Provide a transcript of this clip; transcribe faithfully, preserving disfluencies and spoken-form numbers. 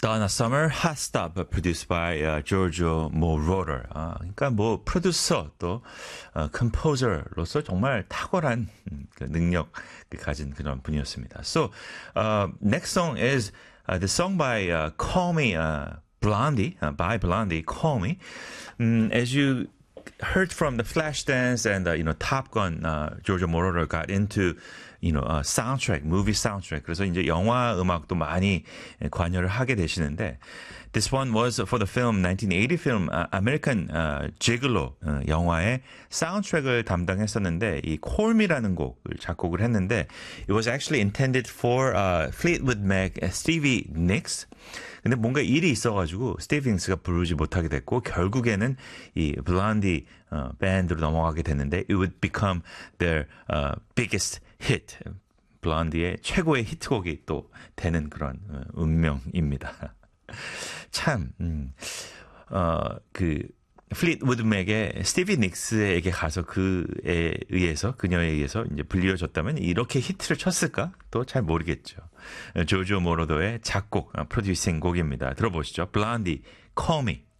Donna Summer, Hot Stop, produced by uh, Giorgio Moroder. 아, 그러니까 뭐 프로듀서 또 어, 컴포저로서 정말 탁월한 음, 그 능력을 가진 그런 분이었습니다. So, uh, next song is uh, the song by uh, Call Me uh, Blondie, uh, by Blondie, Call Me. Um, as you heard from the Flashdance and uh, you know Top Gun, uh, Giorgio Moroder got into you know uh, soundtrack, movie soundtrack. 그래서 이제 영화 음악도 많이 관여를 하게 되시는데, this one was for the film nineteen eighty film uh, American uh, Gigolo uh, 영화의 사운드트랙을 담당했었는데, 이 Call Me라는 곡을 작곡을 했는데, it was actually intended for uh, Fleetwood Mac, Stevie Nicks. 근데 뭔가 일이 있어가지고 스티브 닉스가 부르지 못하게 됐고, 결국에는 이 블론디 어, 밴드로 넘어가게 됐는데, it would become their uh, biggest hit. 블론디의 최고의 히트곡이 또 되는 그런 어, 운명입니다. 참, 음, 어, 그 플리트우드 맥의 스티비 닉스에게 가서 그에 의해서, 그녀에 의해서 이제 불리워졌다면 이렇게 히트를 쳤을까? 또 잘 모르겠죠. 조조 모로더의 작곡, 프로듀싱 곡입니다. 들어보시죠. 블론디, Call Me.